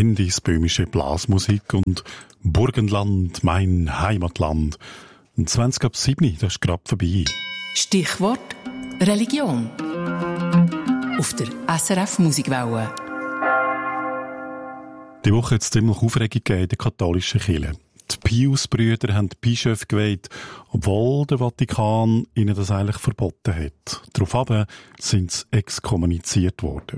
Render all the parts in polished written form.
Wendis böhmische Blasmusik und Burgenland, mein Heimatland. Und 20:07, das ist gerade vorbei. Stichwort Religion. Auf der SRF Musikwelle. Die Woche hat es ziemlich Aufregung gegeben in der katholischen Kirche. Die Pius-Brüder haben die Bischöfe gewählt, obwohl der Vatikan ihnen das eigentlich verboten hat. Daraufhin sind sie exkommuniziert worden.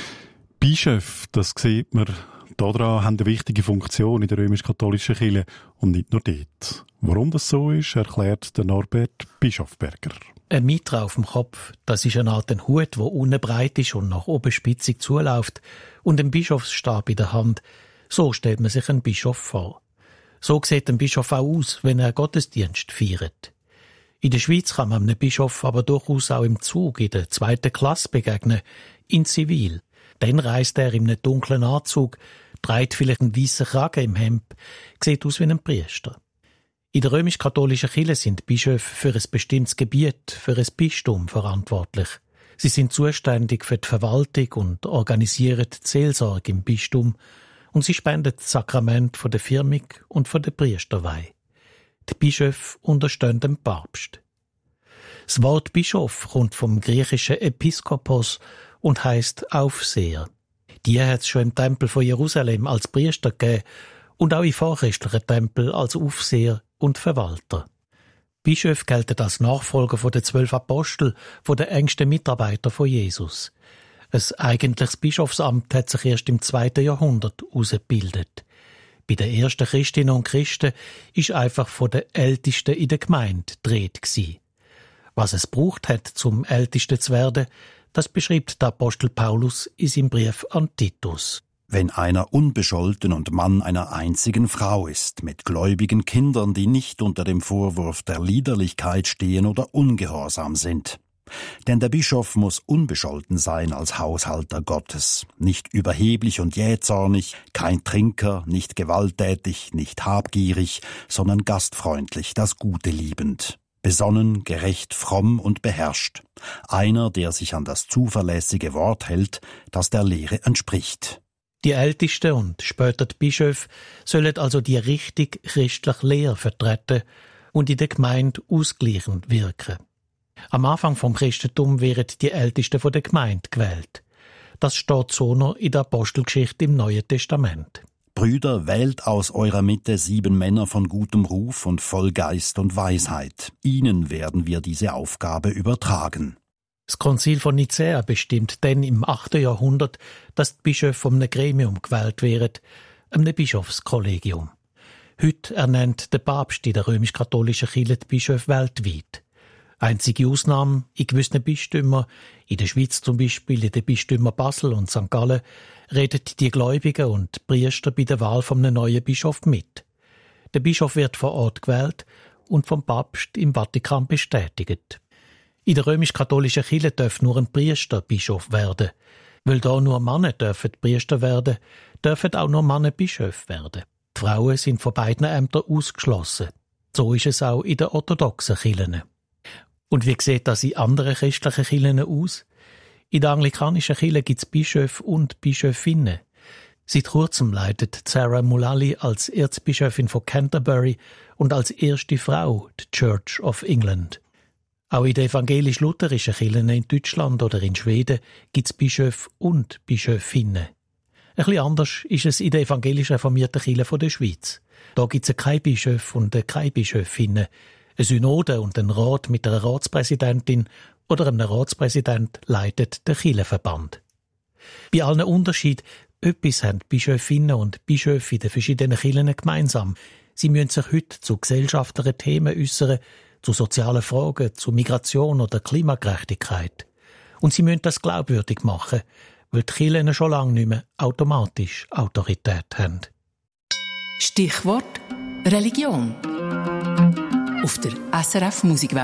Bischöfe, das sieht man, daran haben eine wichtige Funktion in der römisch-katholischen Kirche und nicht nur dort. Warum das so ist, erklärt der Norbert Bischofberger. Ein Mitra auf dem Kopf, das ist eine Art Hut, der unten breit ist und nach oben spitzig zuläuft, und ein Bischofsstab in der Hand. So stellt man sich einen Bischof vor. So sieht ein Bischof auch aus, wenn er Gottesdienst feiert. In der Schweiz kann man einem Bischof aber durchaus auch im Zug in der 2. Klasse begegnen, in Zivil. Dann reist er in einem dunklen Anzug, trägt vielleicht einen weißen Kragen im Hemd, sieht aus wie ein Priester. In der römisch-katholischen Kirche sind Bischöfe für ein bestimmtes Gebiet, für ein Bistum verantwortlich. Sie sind zuständig für die Verwaltung und organisieren die Seelsorge im Bistum und sie spenden das Sakrament von der Firmung und von der Priesterweihe. Die Bischöfe unterstehen dem Papst. Das Wort Bischof kommt vom griechischen Episkopos und heisst Aufseher. Die hat es schon im Tempel von Jerusalem als Priester gegeben und auch in vorchristlichen Tempeln als Aufseher und Verwalter. Bischöfe gelten als Nachfolger von den 12 Aposteln, von den engsten Mitarbeitern von Jesus. Ein eigentliches Bischofsamt hat sich erst im 2. Jahrhundert herausgebildet. Bei den ersten Christinnen und Christen ist einfach von den Ältesten in der Gemeinde die Rede gewesen. Was es braucht hat, zum Ältesten zu werden, das beschreibt der Apostel Paulus in seinem Brief an Titus. Wenn einer unbescholten und Mann einer einzigen Frau ist, mit gläubigen Kindern, die nicht unter dem Vorwurf der Liederlichkeit stehen oder ungehorsam sind. Denn der Bischof muss unbescholten sein als Haushalter Gottes, nicht überheblich und jähzornig, kein Trinker, nicht gewalttätig, nicht habgierig, sondern gastfreundlich, das Gute liebend. Besonnen, gerecht, fromm und beherrscht. Einer, der sich an das zuverlässige Wort hält, das der Lehre entspricht. Die Ältesten und später die Bischöfe sollen also die richtig christliche Lehre vertreten und in der Gemeinde ausgleichend wirken. Am Anfang vom Christentum werden die Ältesten von der Gemeinde gewählt. Das steht so noch in der Apostelgeschichte im Neuen Testament. Brüder, wählt aus eurer Mitte 7 Männer von gutem Ruf und voll Geist und Weisheit. Ihnen werden wir diese Aufgabe übertragen. Das Konzil von Nicäa bestimmt dann im 8. Jahrhundert, dass die Bischöfe von einem Gremium gewählt werden, einem Bischofskollegium. Heute ernennt der Papst in der römisch-katholischen Kirche die Bischöfe weltweit. Einzige Ausnahme in gewissen Bistümern, in der Schweiz zum Beispiel, in den Bistümern Basel und St. Gallen, reden die Gläubigen und die Priester bei der Wahl von einem neuen Bischof mit. Der Bischof wird vor Ort gewählt und vom Papst im Vatikan bestätigt. In der römisch-katholischen Kirche darf nur ein Priester Bischof werden. Weil da nur Männer dürfen Priester werden, dürfen auch nur Männer Bischöfe werden. Die Frauen sind von beiden Ämtern ausgeschlossen. So ist es auch in den orthodoxen Kirchen. Und wie sieht das in anderen christlichen Kirchen aus? In der anglikanischen Kirche gibt es Bischöfe und Bischöfinnen. Seit kurzem leitet Sarah Mullally als Erzbischöfin von Canterbury und als erste Frau die Church of England. Auch in den evangelisch-lutherischen Kirchen in Deutschland oder in Schweden gibt es Bischöfe und Bischöfinnen. Ein bisschen anders ist es in der evangelisch-reformierten Kirche der Schweiz. Da gibt es keine Bischöfe und keine Bischöfinnen, eine Synode und einen Rat mit einer Ratspräsidentin oder einem Ratspräsident leitet der Kirchenverband. Bei allen Unterschieden, etwas haben Bischöfinnen und Bischöfe in den verschiedenen Kirchen gemeinsam. Sie müssen sich heute zu gesellschaftlichen Themen äußern, zu sozialen Fragen, zu Migration oder Klimagerechtigkeit. Und sie müssen das glaubwürdig machen, weil die Kirchen schon lange nicht mehr automatisch Autorität haben. Stichwort Religion. Auf der SRF Musikwelle.